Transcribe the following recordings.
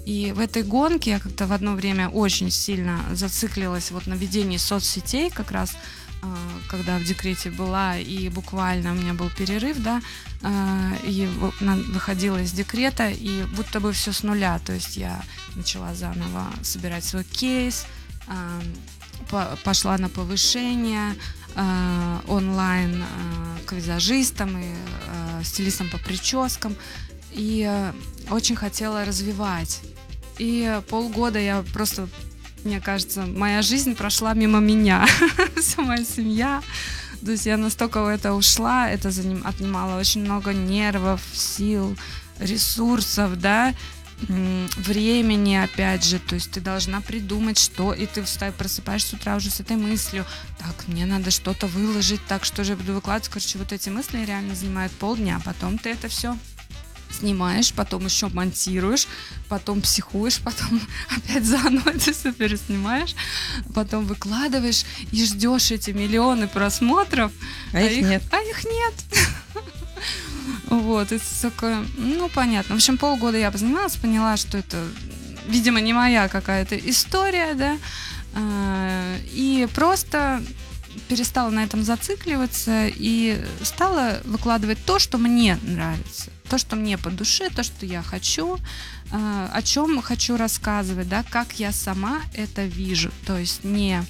И в этой гонке я как-то в одно время очень сильно зациклилась вот на ведении соцсетей, как раз когда в декрете была, и буквально у меня был перерыв, да, и выходила из декрета, и будто бы все с нуля, то есть я начала заново собирать свой кейс, пошла на повышение онлайн к визажистам и стилистам по прическам, и очень хотела развивать. И полгода я просто, мне кажется, моя жизнь прошла мимо меня, вся моя семья. То есть я настолько в это ушла, это отнимало очень много нервов, сил, ресурсов, да, времени, опять же. То есть ты должна придумать, что, и ты просыпаешься с утра уже с этой мыслью: так, мне надо что-то выложить, так, что же я буду выкладывать. Короче, вот эти мысли реально занимают полдня, потом ты это все снимаешь, потом еще монтируешь, потом психуешь, потом опять заново это все переснимаешь, потом выкладываешь и ждешь эти миллионы просмотров, а их нет. А их нет. Вот, это такое, ну, понятно. В общем, полгода я позанималась, поняла, что это, видимо, не моя какая-то история, да, и просто перестала на этом зацикливаться и стала выкладывать то, что мне нравится, то, что мне по душе, то, что я хочу, о чем хочу рассказывать, да, как я сама это вижу, то есть не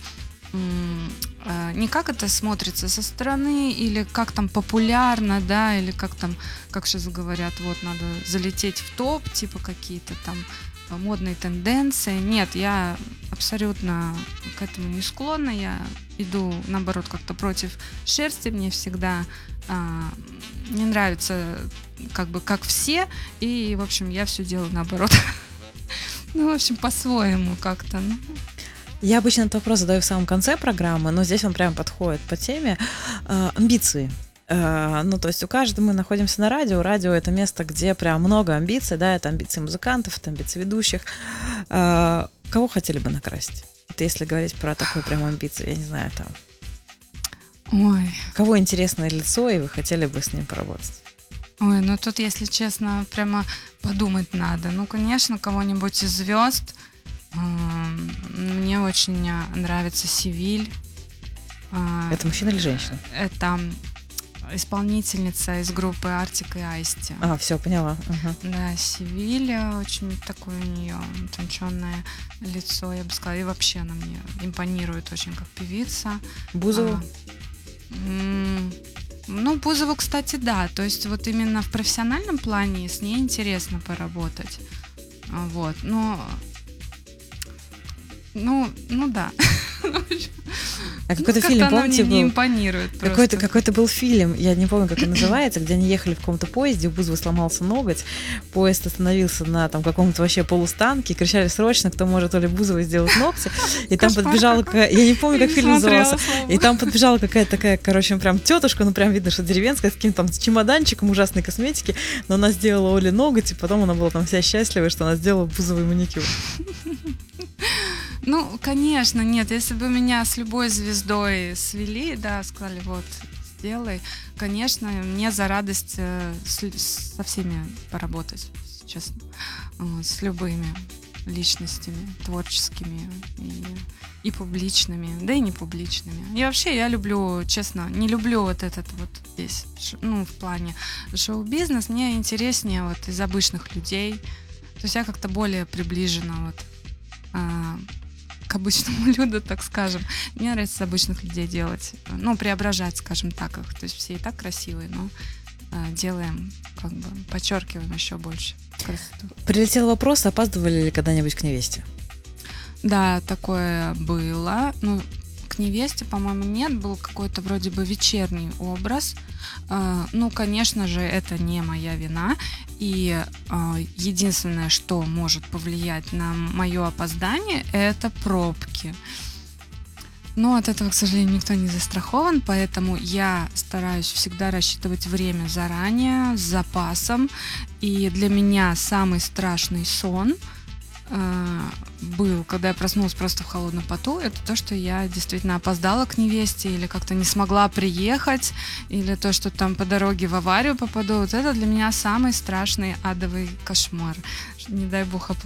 как это смотрится со стороны, или как там популярно, да, или как там, как сейчас говорят, вот надо залететь в топ, типа какие-то там модные тенденции. Нет, я абсолютно к этому не склонна, я иду, наоборот, как-то против шерсти, мне всегда не нравится как все, и, в общем, я все делаю наоборот. Ну, в общем, по-своему как-то, ну. Я обычно этот вопрос задаю в самом конце программы, но здесь он прям подходит по теме. Амбиции. Ну, то есть у каждого мы находимся на радио. Радио — это место, где прям много амбиций, да, это амбиции музыкантов, это амбиции ведущих. Кого хотели бы накрасить? Это если говорить про такую прям амбицию, я не знаю, там. Ой. Кого интересное лицо, и вы хотели бы с ним поработать? Ой, ну тут, если честно, прямо подумать надо. Ну, конечно, кого-нибудь из звезд. Мне очень нравится Севиль. Это мужчина или женщина? Это исполнительница из группы Артик и Асти. Все, поняла. Да, Севиль, очень такое у нее утонченное лицо, я бы сказала. И вообще она мне импонирует очень как певица. Бузову? Ну, Бузову, кстати, да. То есть вот именно в профессиональном плане с ней интересно поработать. Вот, но... Ну да. А какой-то фильм, помните, был? Не импонирует какой-то был фильм, я не помню, как он называется, где они ехали в каком-то поезде, у Бузовой сломался ноготь, поезд остановился на там каком-то вообще полустанке, кричали срочно, кто может Оле Бузовой сделать ногти, и там подбежала я не помню, как фильм назывался, и там подбежала какая-то такая, короче, прям тетушка, ну прям видно, что деревенская, с каким-то там чемоданчиком ужасной косметики, но она сделала Оле ноготь, и потом она была там вся счастлива, что она сделала Бузовой маникюр. Ну, конечно, нет. Если бы меня с любой звездой свели, да, сказали, вот, сделай, конечно, мне за радость со всеми поработать, честно. Вот, с любыми личностями, творческими и публичными, да и не публичными. И вообще я люблю, честно, не люблю вот этот вот здесь, ну, в плане шоу-бизнес. Мне интереснее вот из обычных людей. То есть я как-то более приближена вот к обычному люду, так скажем. Мне нравится с обычных людей делать, ну, преображать, скажем так, их. То есть все и так красивые, но делаем, как бы, подчеркиваем еще больше красоту. Прилетел вопрос, опаздывали ли когда-нибудь к невесте? Да, такое было. Ну, к невесте, по-моему, нет. Был какой-то вроде бы вечерний образ. Ну, конечно же, это не моя вина. И единственное, что может повлиять на мое опоздание, это пробки. Но от этого, к сожалению, никто не застрахован, поэтому я стараюсь всегда рассчитывать время заранее, с запасом. И для меня самый страшный сон был, когда я проснулась просто в холодном поту, это то, что я действительно опоздала к невесте или как-то не смогла приехать, или то, что там по дороге в аварию попаду. Вот это для меня самый страшный адовый кошмар. Не дай бог